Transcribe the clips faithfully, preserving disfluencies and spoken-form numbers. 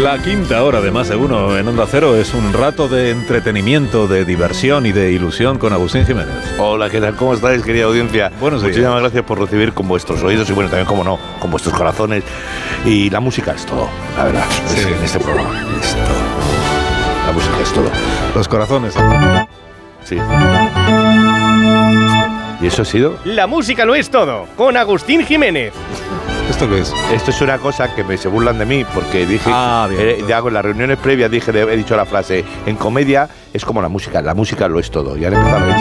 La quinta hora de Más de Uno en Onda Cero es un rato de entretenimiento, de diversión y de ilusión con Agustín Jiménez. Hola, ¿qué tal? ¿Cómo estáis, querida audiencia? Buenos días. Muchísimas gracias por recibir con vuestros oídos y, bueno, también, como no, con vuestros corazones. Y la música es todo, la verdad, sí. En este programa es todo. La música es todo. Los corazones. Sí. ¿Y eso ha sido? La música lo es todo, con Agustín Jiménez. ¿Esto qué es? Esto es una cosa que me se burlan de mí porque dije, ah, bien, eh, hago en las reuniones previas dije, he dicho la frase, en comedia es como la música, la música lo es todo. Y ahora empezado a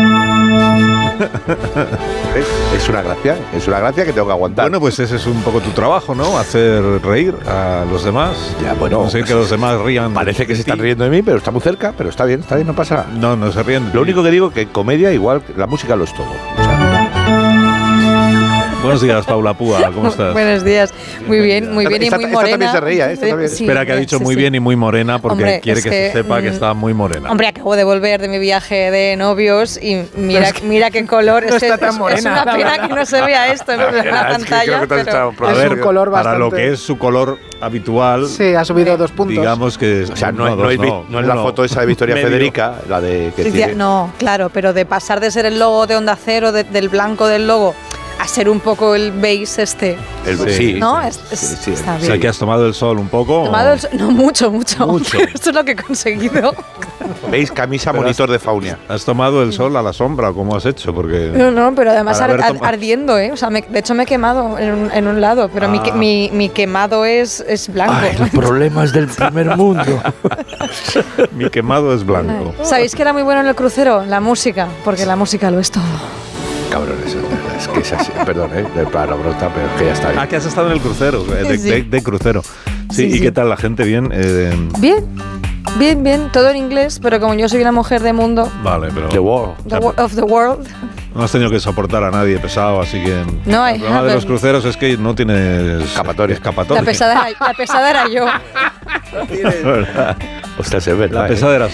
reírse. Es una gracia, es una gracia que tengo que aguantar. Bueno, pues ese es un poco tu trabajo, ¿no? Hacer reír a los demás. Ya, bueno. Conseguir que los demás rían. Parece que se están riendo de mí, pero está muy cerca, pero está bien, está bien, no pasa nada. No, no se ríen. Lo único que digo es que en comedia igual la música lo es todo. O sea, buenos días, Paula Púa, ¿cómo estás? Buenos días, muy bien, muy bien y esta, muy esta morena. También se reía, esta también. Sí, Espera, que ha dicho sí, muy sí. bien y muy morena porque Hombre, quiere es que, que, se sepa que mm, está muy morena. Hombre, acabo de volver de mi viaje de novios y mira, mira qué color. No es, está que tan es, morena, es una la pena verdad. que no se vea esto en la Es que pantalla. creo que te has Pero... estado A Es ver, un color para bastante... lo que es su color habitual, Sí, ha subido dos puntos. digamos que es, O sea, no, no, es- no, dos, es, vi- no, no es la uno, foto esa de Victoria medio. Federica, la de que Sí, tiene- no, claro, pero de pasar de ser el logo de Onda Cero, de- del blanco del logo, a ser un poco el beige este. el, Sí. sí, ¿No? sí, Es- es- sí, sí. está O bien. sea, que has tomado el sol un poco. Tomado el sol- no, mucho, mucho. Mucho. Esto es lo que he conseguido. ¿Veis? Camisa Pero monitor de Faunia. ¿Has tomado el sol a la sombra o cómo has hecho? Porque No, no, pero además Para ar- haber ar- tomado- ardiendo, ¿eh? O sea, me- de hecho me he quemado en un, en un lado, pero mi, que- Ah. mi, mi quemado es, es blanco. problemas del primer mundo. mi quemado es blanco. ¿Sabéis que era muy bueno en el crucero? La música, porque la música lo es todo. Cabrones, es que es así. Perdón, ¿eh? De palabrota, pero es que ya está bien. Ah, que has estado en el crucero, eh, de, Sí. de- de crucero. Sí, Sí, ¿y sí. qué tal la gente? ¿Bien? Eh, Bien, bien, bien, todo en inglés, pero como yo soy una mujer de mundo, vale, pero The Wall. the wo- of the world, no has tenido que soportar a nadie pesado, así que... No, I el problema de haven't. los cruceros es que no tienes... Escapatoria. escapatoria. la pesada, era, la pesada era yo. Ostras, es verdad. La ¿eh? pesada eras